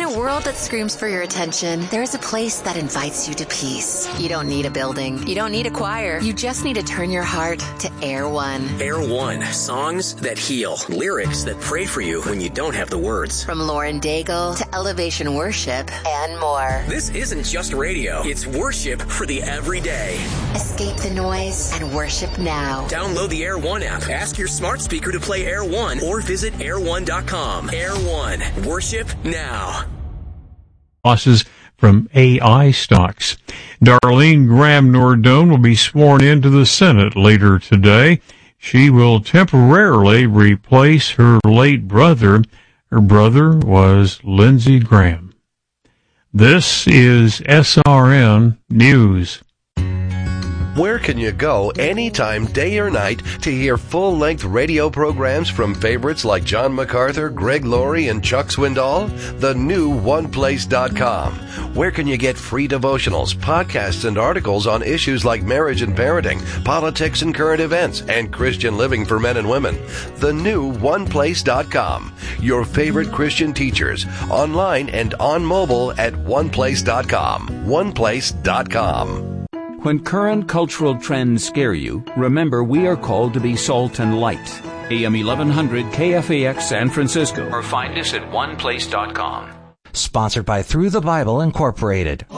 a world that screams for your attention, there is a place that invites you to peace. You don't need a building. You don't need a choir. You just need to turn your heart to Air One. Air One. Songs that heal. Lyrics that pray for you when you don't have the words. From Lauren Daigle to Elevation Worship and more. This isn't just radio. It's worship for the everyday. Escape the noise and worship now. Download the Air One app. Ask your smart speaker to play Air One or visit air1.com. Air One. Worship now. Losses from AI stocks. Darlene Graham Nordone will be sworn into the Senate later today. She will temporarily replace her late brother. Her brother was Lindsey Graham. This is SRN News. Where can you go anytime, day or night, to hear full-length radio programs from favorites like John MacArthur, Greg Laurie, and Chuck Swindoll? The new OnePlace.com. Where can you get free devotionals, podcasts, and articles on issues like marriage and parenting, politics and current events, and Christian living for men and women? The new OnePlace.com. Your favorite Christian teachers, online and on mobile at OnePlace.com. OnePlace.com. When current cultural trends scare you, remember we are called to be salt and light. AM 1100 KFAX San Francisco, or find us at oneplace.com. Sponsored by Through the Bible Incorporated.